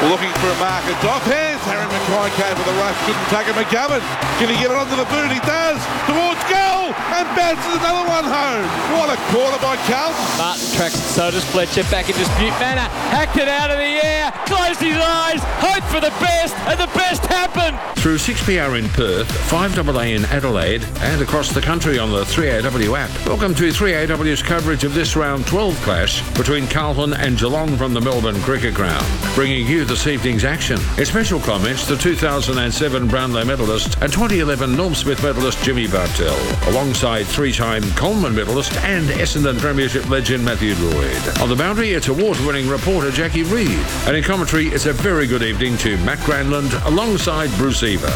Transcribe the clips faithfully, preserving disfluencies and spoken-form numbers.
Looking for a mark. It's off hands. Harry Mackay came with a rush. Couldn't take it. McGovern. Can he get it onto the boot? He does. Towards goal. And bounces another one home. What a corner by Carlton. Martin tracks it. So does Fletcher. Back in dispute manner. Hacked it out of the air. Closed his eyes. Hoped for the best. And the best happened. Through six P R in Perth, five A A in Adelaide, and across the country on the three A W app. Welcome to three A W's coverage of this round twelve clash between Carlton and Geelong from the Melbourne Cricket Ground. Bringing you this evening's action. In special comments, the two thousand seven Brownlow medalist and twenty eleven Norm Smith medalist Jimmy Bartell, alongside three-time Coleman medalist and Essendon Premiership legend Matthew Lloyd. On the boundary, it's award-winning reporter Jackie Reid. And in commentary, it's a very good evening to Matt Granlund alongside Bruce Eva.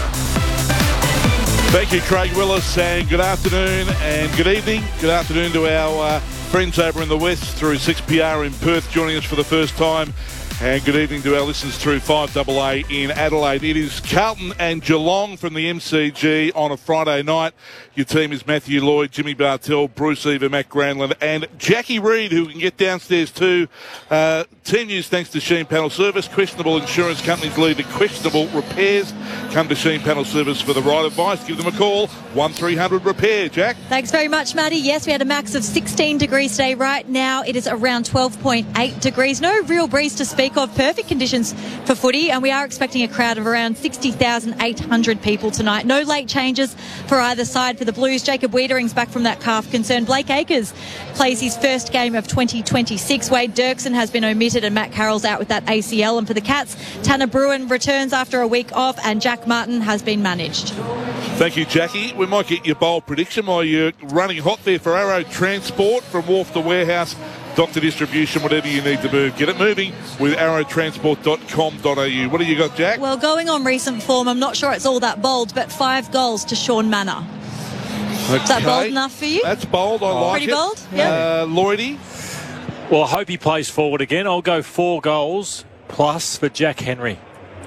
Thank you, Craig Willis, and good afternoon and good evening. Good afternoon to our uh, friends over in the West through six P R in Perth joining us for the first time. And good evening to our listeners through five A A in Adelaide. It is Carlton and Geelong from the M C G on a Friday night. Your team is Matthew Lloyd, Jimmy Bartell, Bruce Eva, Matt Granlund, and Jackie Reid, who can get downstairs too. Uh, team news thanks to Sheen Panel Service. Questionable insurance companies lead to questionable repairs. Come to Sheen Panel Service for the right advice. Give them a call. one three hundred repair. Jack? Thanks very much, Matty. Yes, we had a max of sixteen degrees today. Right now it is around twelve point eight degrees. No real breeze to speak of. Perfect conditions for footy, and we are expecting a crowd of around sixty thousand eight hundred people tonight. No late changes for either side. For the Blues, Jacob Wiedering's back from that calf concern. Blake Acres plays his first game of twenty twenty-six. Wade Dirksen has been omitted and Matt Carroll's out with that A C L. And for the Cats, Tanner Bruin returns after a week off and Jack Martin has been managed. Thank you, Jackie. We might get your bold prediction while you're running hot there for Arrow Transport from Wharf to Warehouse. Doctor Distribution, whatever you need to move. Get it moving with arrow transport dot com dot a u. What do you got, Jack? Well, going on recent form, I'm not sure it's all that bold, but five goals to Sean Manor. Okay. Is that bold enough for you? That's bold. I oh. like Pretty it. bold? Yeah. Uh, Lloydie? Well, I hope he plays forward again. I'll go four goals plus for Jack Henry.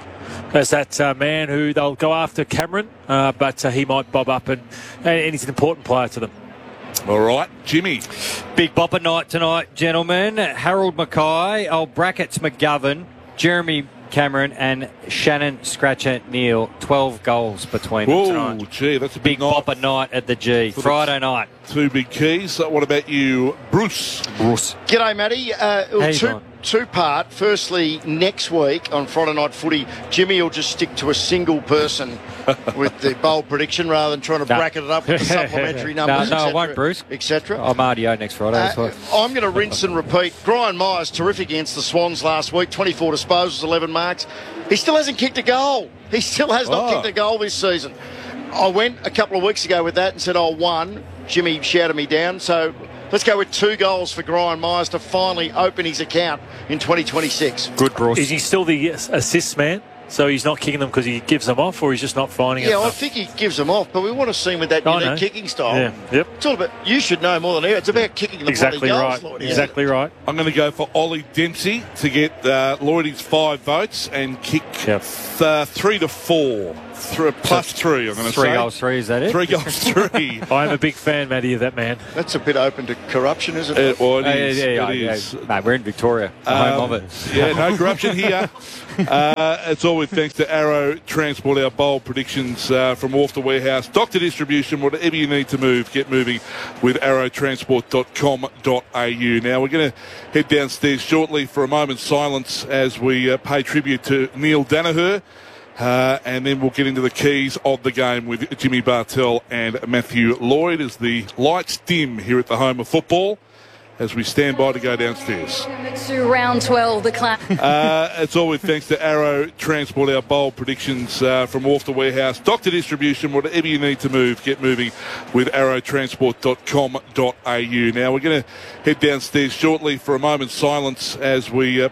As that uh, man who they'll go after Cameron, uh, but uh, he might bob up and, and he's an important player to them. All right, Jimmy. Big bopper night tonight, gentlemen. Harold Mackay, old brackets McGovern, Jeremy Cameron and Shannon Scratcher Neal. twelve goals between them tonight. Oh, gee, that's a big, big night. bopper night at the G. For Friday the night. Two big keys. What about you, Bruce? Bruce. G'day, Matty. Uh, How you two, doing? two part. Firstly, next week on Friday Night Footy, Jimmy will just stick to a single person with the bold prediction rather than trying to No. bracket it up with the supplementary numbers, No, no, I et won't, cetera, Bruce. et cetera. I'm R D O next Friday. as Uh, well. I'm going to rinse and repeat. Brian Myers, terrific against the Swans last week. twenty-four disposals, eleven marks. He still hasn't kicked a goal. He still has not Oh. kicked a goal this season. I went a couple of weeks ago with that and said, oh, one. Jimmy shouted me down. So let's go with two goals for Brian Myers to finally open his account in twenty twenty-six. Good, Bruce. Is he still the assist man? So he's not kicking them because he gives them off, or he's just not finding it? Yeah, I think he gives them off, but we want to see him with that I unique know. kicking style. Yeah, yep. It's all about, you should know more than he. It's about kicking the Exactly bloody right. goals, Lloyd. Exactly right. I'm going to go for Ollie Dempsey to get uh, Lloydie's five votes and kick Yep. uh, three to four. Th- plus three, I'm going to say. Three goals, three, is that it? Three goals, three. I am a big fan, Matty, of that man. That's a bit open to corruption, isn't Uh, it? well, it Yeah, is. yeah, yeah, it yeah, is. yeah. Mate, we're in Victoria, the home Um, of it. Yeah, no corruption here. Uh, it's all with thanks to Arrow Transport, our bold predictions uh, from Wharf to Warehouse. Doctor Distribution, whatever you need to move, get moving with arrow transport dot com dot a u. Now, we're going to head downstairs shortly for a moment's silence as we uh, pay tribute to Neil Danaher. Uh, and then we'll get into the keys of the game with Jimmy Bartell and Matthew Lloyd as the lights dim here at the home of football as we stand by to go downstairs. To round twelve, the clap. Uh, it's all with thanks to Arrow Transport, our bold predictions uh, from Wharf to Warehouse. Doctor Distribution, whatever you need to move, get moving with arrow transport dot com dot a u. Now, we're going to head downstairs shortly for a moment's silence as we uh,